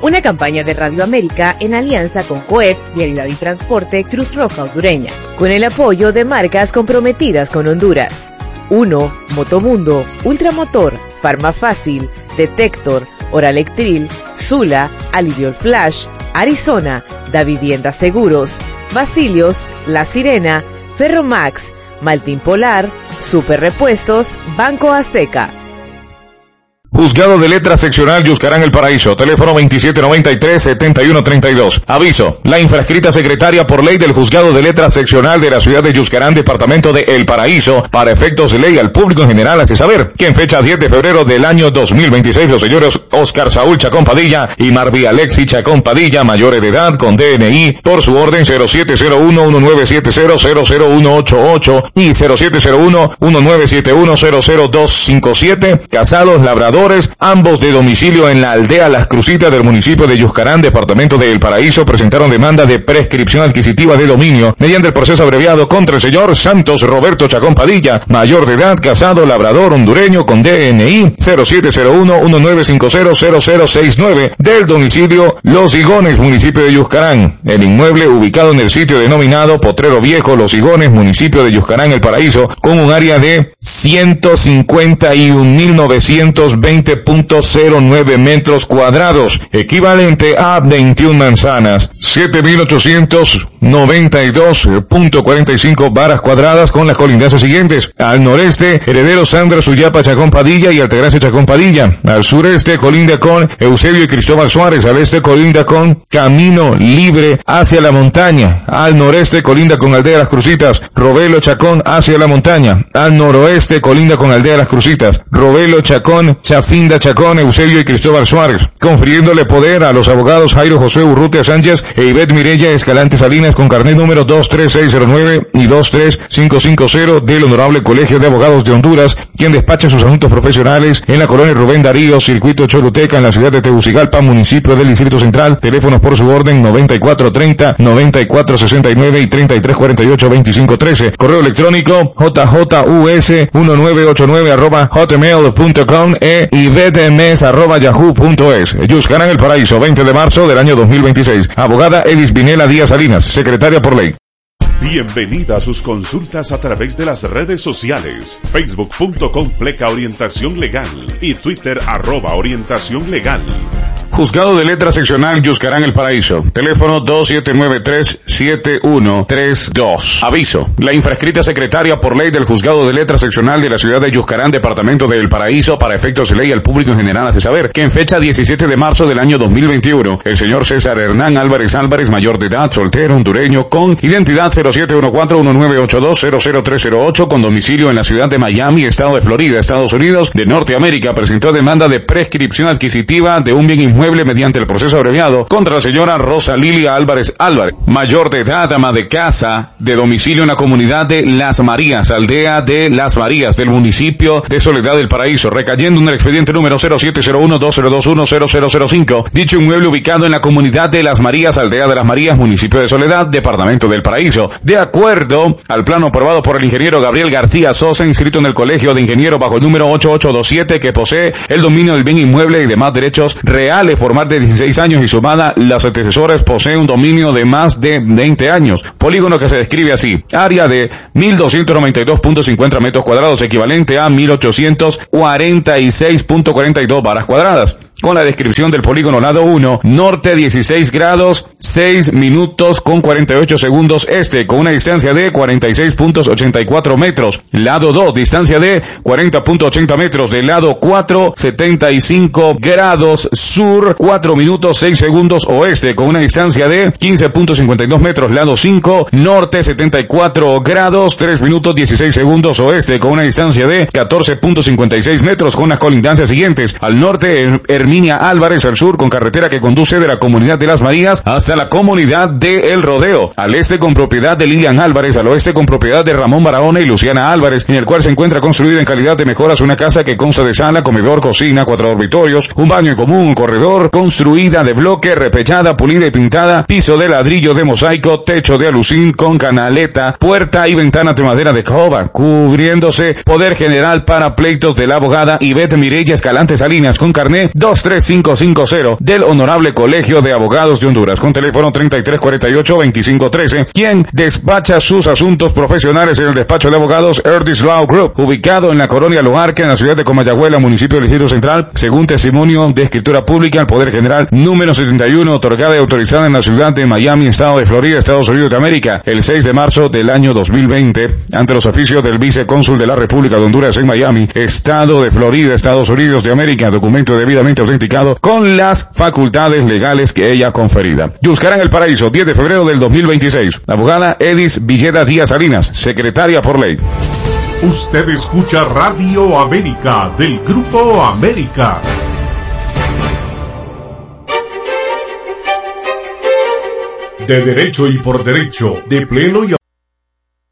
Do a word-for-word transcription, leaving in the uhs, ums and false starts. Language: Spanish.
Una campaña de Radio América en alianza con COEP, Vialidad y Transporte, Cruz Roja Hondureña, con el apoyo de marcas comprometidas con Honduras. uno. Motomundo, Ultramotor, Farmafácil, Detector, Oralectril, Zula, Aliviol Flash, Arizona, Da Vivienda Seguros, Basilios, La Sirena, Ferromax, Maltín Polar, Super Repuestos, Banco Azteca. Juzgado de Letras Seccional Yuscarán El Paraíso, teléfono veintisiete noventa y tres, setenta y uno treinta y dos. Aviso, la infrascrita secretaria por ley del Juzgado de Letras Seccional de la ciudad de Yuscarán, departamento de El Paraíso, para efectos de ley al público en general hace saber que en fecha diez de febrero del año dos mil veintiséis los señores Oscar Saúl Chacón Padilla y Marví Alexi Chacón Padilla, mayores de edad, con D N I, por su orden cero siete cero uno, uno nueve siete cero, cero cero uno ocho ocho y cero siete cero uno, uno nueve siete uno, cero cero dos cinco siete, casados labradores, ambos de domicilio en la aldea Las Crucitas del municipio de Yuscarán, departamento de El Paraíso, presentaron demanda de prescripción adquisitiva de dominio mediante el proceso abreviado contra el señor Santos Roberto Chacón Padilla, mayor de edad, casado, labrador, hondureño, con D N I cero siete cero uno, uno nueve cinco cero, cero cero seis nueve, del domicilio Los Higones, municipio de Yuscarán. El inmueble ubicado en el sitio denominado Potrero Viejo, Los Higones, municipio de Yuscarán, El Paraíso, con un área de ciento cincuenta y un mil novecientos veinte punto cero nueve metros cuadrados, equivalente a veintiuna manzanas, siete mil ochocientos noventa y dos punto cuarenta y cinco varas cuadradas, con las colindancias siguientes: al noreste, heredero Sandra Suyapa Chacón Padilla y Altagracia Chacón Padilla; al sureste, colinda con Eusebio y Cristóbal Suárez; al este, colinda con Camino Libre hacia la montaña; al noreste, colinda con Aldea Las Crucitas, Robelo Chacón hacia la montaña; al noroeste, colinda con Aldea Las Crucitas, Robelo Chacón, Chafinda Chacón, Eusebio y Cristóbal Suárez, confiriéndole poder a los abogados Jairo José Urrutia Sánchez e Ivette Mireya Escalante Salinas, con carnet número dos tres seis cero nueve y dos tres cinco cinco cero del Honorable Colegio de Abogados de Honduras, quien despacha sus asuntos profesionales en la colonia Rubén Darío, circuito Choluteca, en la ciudad de Tegucigalpa, municipio del Distrito Central. Teléfonos por su orden noventa y cuatro treinta, noventa y cuatro sesenta y nueve y treinta y tres cuarenta y ocho veinticinco trece. Correo electrónico jjus uno nueve ocho nueve arroba hotmail punto com e ibetms arroba yahoo punto es. Yuscarán El Paraíso, veinte de marzo del año dos mil veintiséis. Abogada Edis Vinela Díaz Salinas, secretaria por ley. Bienvenida a sus consultas a través de las redes sociales, facebook punto com pleca orientación legal y twitter arroba orientación legal. Juzgado de Letras Seccional Yuscarán El Paraíso, teléfono dos siete nueve tres, siete uno tres dos. Aviso, la infrascrita secretaria por ley del Juzgado de Letras Seccional de la ciudad de Yuscarán, departamento de El Paraíso, para efectos de ley al público en general hace saber que en fecha diecisiete de marzo del año dos mil veintiuno, el señor César Hernán Álvarez Álvarez, mayor de edad, soltero, hondureño, con identidad cero siete uno cuatro, uno nueve ocho dos, cero cero tres cero ocho, con domicilio en la ciudad de Miami, estado de Florida, Estados Unidos de Norteamérica, presentó demanda de prescripción adquisitiva de un bien inmueble mediante el proceso abreviado contra la señora Rosa Lilia Álvarez Álvarez, mayor de edad, ama de casa, de domicilio en la comunidad de Las Marías, aldea de Las Marías, del municipio de Soledad del Paraíso, recayendo en el expediente número cero siete cero uno, dos cero dos uno, cero cero cero cinco. Dicho inmueble ubicado en la comunidad de Las Marías, aldea de Las Marías, municipio de Soledad, departamento del Paraíso, de acuerdo al plano aprobado por el ingeniero Gabriel García Sosa, inscrito en el Colegio de Ingenieros bajo el número ocho ocho dos siete, que posee el dominio del bien inmueble y demás derechos reales por más de dieciséis años, y sumada las antecesoras posee un dominio de más de veinte años. Polígono que se describe así: área de mil doscientos noventa y dos punto cincuenta metros cuadrados, equivalente a mil ochocientos cuarenta y seis punto cuarenta y dos varas cuadradas. Con la descripción del polígono: lado uno, norte dieciséis grados, seis minutos con cuarenta y ocho segundos este, con una distancia de cuarenta y seis punto ochenta y cuatro metros. Lado dos, distancia de cuarenta punto ochenta metros. Del lado cuatro, setenta y cinco grados sur, cuatro minutos seis segundos oeste, con una distancia de quince punto cincuenta y dos metros. Lado cinco, norte setenta y cuatro grados, tres minutos dieciséis segundos oeste, con una distancia de catorce punto cincuenta y seis metros, con las colindancias siguientes: al norte, Herminia Álvarez; al sur, con carretera que conduce de la comunidad de Las Marías hasta la comunidad de El Rodeo; al este, con propiedad de Lilian Álvarez; al oeste, con propiedad de Ramón Barahona y Luciana Álvarez, en el cual se encuentra construida en calidad de mejoras una casa que consta de sala, comedor, cocina, cuatro dormitorios, un baño en común, un corredor, construida de bloque, repechada, pulida y pintada, piso de ladrillo de mosaico, techo de alucín con canaleta, puerta y ventanas de madera de caoba, cubriéndose. Poder general para pleitos de la abogada Ivette Mireya Escalante Salinas, con carné dos tres cinco cinco cero del Honorable Colegio de Abogados de Honduras, con teléfono treinta y tres cuarenta y ocho, veinticinco trece, quien despacha sus asuntos profesionales en el despacho de abogados Erdis Law Group, ubicado en la colonia Loarca, en la ciudad de Comayagüela, municipio del Distrito Central, según testimonio de escritura pública al Poder General número setenta y uno, otorgada y autorizada en la ciudad de Miami, estado de Florida, Estados Unidos de América, el seis de marzo del año dos mil veinte, ante los oficios del vicecónsul de la República de Honduras en Miami, estado de Florida, Estados Unidos de América, documento debidamente autenticado con las facultades legales que ella conferida. Yuscarán El Paraíso, diez de febrero del dos mil veintiséis. Abogada Edis Villeda Díaz Salinas, secretaria por ley. Usted escucha Radio América del Grupo América. De derecho y por derecho, de pleno y